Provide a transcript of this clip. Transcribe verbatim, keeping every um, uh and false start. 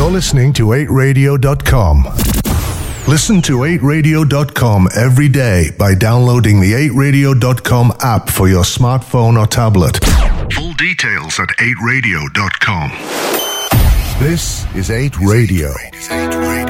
You're listening to eight radio dot com. Listen to eight radio dot com every day by downloading the eight radio dot com app for your smartphone or tablet. Full details at eight radio dot com. This is eight Radio.